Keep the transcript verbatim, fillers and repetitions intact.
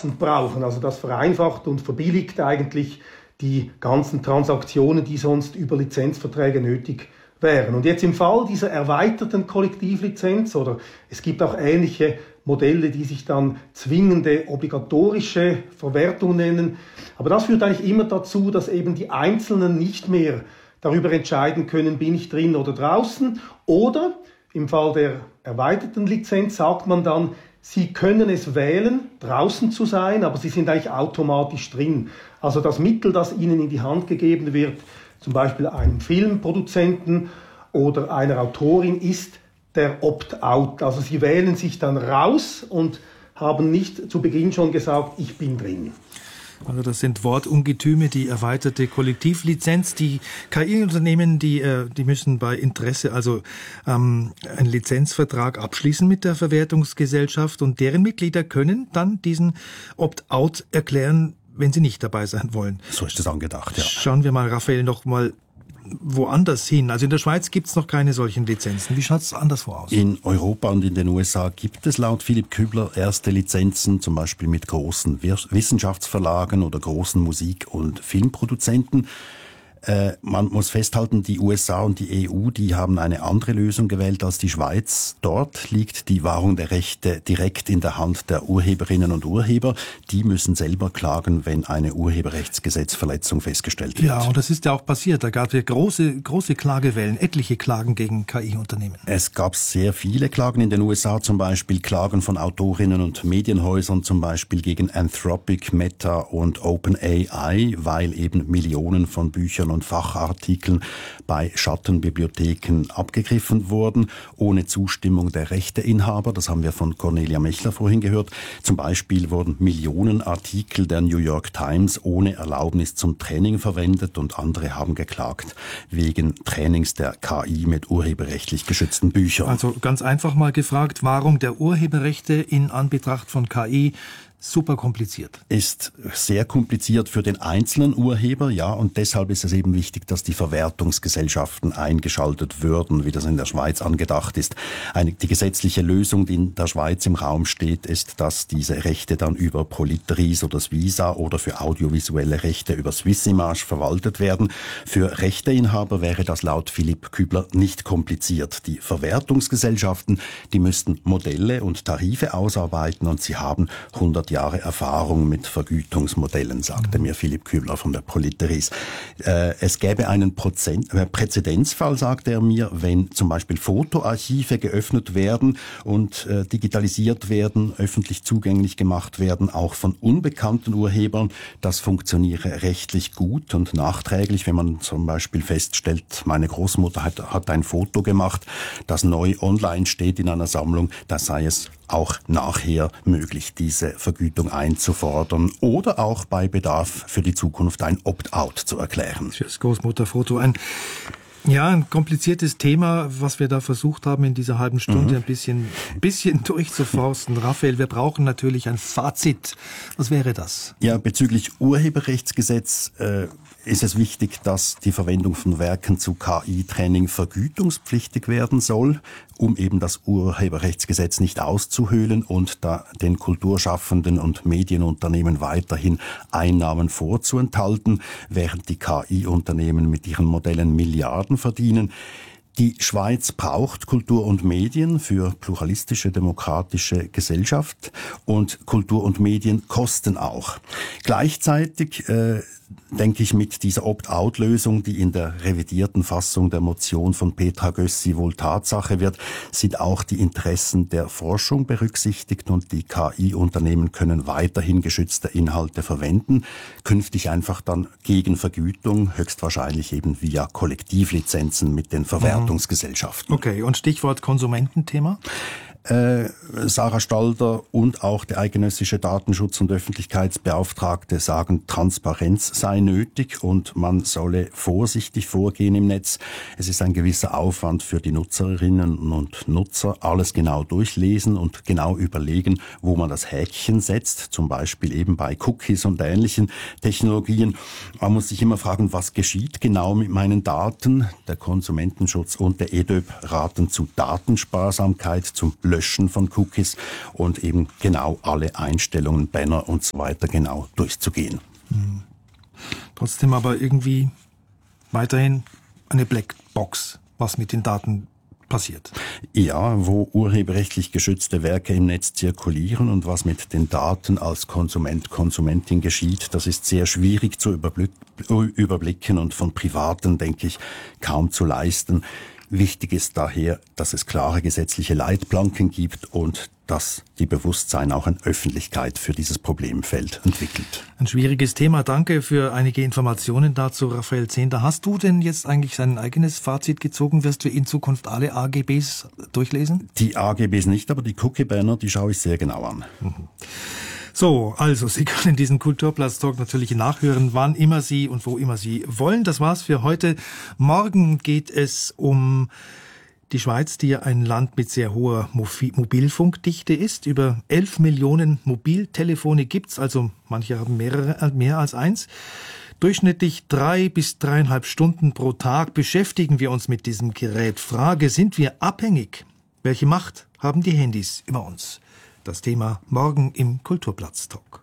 umfassend brauchen. Also das vereinfacht und verbilligt eigentlich die ganzen Transaktionen, die sonst über Lizenzverträge nötig wären. Und jetzt im Fall dieser erweiterten Kollektivlizenz, oder es gibt auch ähnliche Modelle, die sich dann zwingende obligatorische Verwertung nennen, aber das führt eigentlich immer dazu, dass eben die Einzelnen nicht mehr darüber entscheiden können, bin ich drin oder draußen, oder im Fall der erweiterten Lizenz sagt man dann, Sie können es wählen, draußen zu sein, aber Sie sind eigentlich automatisch drin. Also das Mittel, das Ihnen in die Hand gegeben wird, zum Beispiel einem Filmproduzenten oder einer Autorin, ist der Opt-out. Also Sie wählen sich dann raus und haben nicht zu Beginn schon gesagt, ich bin drin. Also das sind Wortungetüme, die erweiterte Kollektivlizenz. Die K I-Unternehmen, die, die müssen bei Interesse also ähm, einen Lizenzvertrag abschließen mit der Verwertungsgesellschaft und deren Mitglieder können dann diesen Opt-out erklären, wenn sie nicht dabei sein wollen. So ist das angedacht, ja. Schauen wir mal, Raphael, noch mal woanders hin. Also in der Schweiz gibt es noch keine solchen Lizenzen. Wie schaut es anderswo aus? In Europa und in den U S A gibt es laut Philipp Kübler erste Lizenzen, zum Beispiel mit großen Wissenschaftsverlagen oder großen Musik- und Filmproduzenten. Äh, man muss festhalten, die U S A und die E U, die haben eine andere Lösung gewählt als die Schweiz. Dort liegt die Wahrung der Rechte direkt in der Hand der Urheberinnen und Urheber. Die müssen selber klagen, wenn eine Urheberrechtsgesetzverletzung festgestellt wird. Ja, und das ist ja auch passiert. Da gab es große, große Klagewellen, etliche Klagen gegen K I-Unternehmen. Es gab sehr viele Klagen in den U S A, zum Beispiel Klagen von Autorinnen und Medienhäusern, zum Beispiel gegen Anthropic, Meta und OpenAI, weil eben Millionen von Büchern und Fachartikeln bei Schattenbibliotheken abgegriffen wurden, ohne Zustimmung der Rechteinhaber. Das haben wir von Cornelia Mechler vorhin gehört. Zum Beispiel wurden Millionen Artikel der New York Times ohne Erlaubnis zum Training verwendet und andere haben geklagt wegen Trainings der K I mit urheberrechtlich geschützten Büchern. Also ganz einfach mal gefragt, Wahrung der Urheberrechte in Anbetracht von K I super kompliziert. Ist sehr kompliziert für den einzelnen Urheber, ja, und deshalb ist es eben wichtig, dass die Verwertungsgesellschaften eingeschaltet würden, wie das in der Schweiz angedacht ist. Eine, die gesetzliche Lösung, die in der Schweiz im Raum steht, ist, dass diese Rechte dann über Proliteris oder Svisa oder für audiovisuelle Rechte über Swissimage verwaltet werden. Für Rechteinhaber wäre das laut Philipp Kübler nicht kompliziert. Die Verwertungsgesellschaften, die müssten Modelle und Tarife ausarbeiten und sie haben hundert Jahre Erfahrung mit Vergütungsmodellen, sagte mir Philipp Kübler von der Proliteris. Äh, es gäbe einen Prozent, äh, Präzedenzfall, sagte er mir, wenn zum Beispiel Fotoarchive geöffnet werden und äh, digitalisiert werden, öffentlich zugänglich gemacht werden, auch von unbekannten Urhebern. Das funktioniere rechtlich gut und nachträglich, wenn man zum Beispiel feststellt, meine Großmutter hat, hat ein Foto gemacht, das neu online steht in einer Sammlung, da sei es auch nachher möglich, diese Vergütung einzufordern oder auch bei Bedarf für die Zukunft ein Opt-out zu erklären. Das Großmutterfoto, ein ja, ein kompliziertes Thema, was wir da versucht haben, in dieser halben Stunde mhm. ein bisschen, bisschen durchzuforsten. Raphael, wir brauchen natürlich ein Fazit. Was wäre das? Ja, bezüglich Urheberrechtsgesetz äh, ist es wichtig, dass die Verwendung von Werken zu K I-Training vergütungspflichtig werden soll, um eben das Urheberrechtsgesetz nicht auszuhöhlen und da den Kulturschaffenden und Medienunternehmen weiterhin Einnahmen vorzuenthalten, während die K I-Unternehmen mit ihren Modellen Milliarden verdienen. Die Schweiz braucht Kultur und Medien für pluralistische, demokratische Gesellschaft und Kultur und Medien kosten auch. Gleichzeitig äh, denke ich, mit dieser Opt-out-Lösung, die in der revidierten Fassung der Motion von Petra Gössi wohl Tatsache wird, sind auch die Interessen der Forschung berücksichtigt und die K I-Unternehmen können weiterhin geschützte Inhalte verwenden, künftig einfach dann gegen Vergütung, höchstwahrscheinlich eben via Kollektivlizenzen mit den Verwertungsgesellschaften. Okay, und Stichwort Konsumententhema? Äh, Sarah Stalder und auch der eidgenössische Datenschutz- und Öffentlichkeitsbeauftragte sagen, Transparenz sei nötig und man solle vorsichtig vorgehen im Netz. Es ist ein gewisser Aufwand für die Nutzerinnen und Nutzer, alles genau durchlesen und genau überlegen, wo man das Häkchen setzt, zum Beispiel eben bei Cookies und ähnlichen Technologien. Man muss sich immer fragen, was geschieht genau mit meinen Daten? Der Konsumentenschutz und der E D Ö P raten zu Datensparsamkeit, zum Löschen von Cookies und eben genau alle Einstellungen, Banner und so weiter genau durchzugehen. Hm. Trotzdem aber irgendwie weiterhin eine Blackbox, was mit den Daten passiert. Ja, wo urheberrechtlich geschützte Werke im Netz zirkulieren und was mit den Daten als Konsument, Konsumentin geschieht, das ist sehr schwierig zu überblicken und von Privaten, denke ich, kaum zu leisten. Wichtig ist daher, dass es klare gesetzliche Leitplanken gibt und dass die Bewusstsein auch an Öffentlichkeit für dieses Problemfeld entwickelt. Ein schwieriges Thema. Danke für einige Informationen dazu, Raphael Zehnder. Hast du denn jetzt eigentlich sein eigenes Fazit gezogen? Wirst du in Zukunft alle A G Bs durchlesen? Die A G Bs nicht, aber die Cookie-Banner, die schaue ich sehr genau an. Mhm. So, also Sie können diesen Kulturplatz-Talk natürlich nachhören, wann immer Sie und wo immer Sie wollen. Das war's für heute. Morgen geht es um die Schweiz, die ja ein Land mit sehr hoher Mobilfunkdichte ist. Über elf Millionen Mobiltelefone gibt's, also manche haben mehrere, mehr als eins. Durchschnittlich drei bis dreieinhalb Stunden pro Tag beschäftigen wir uns mit diesem Gerät. Frage, sind wir abhängig? Welche Macht haben die Handys über uns? Das Thema morgen im Kulturplatz-Talk.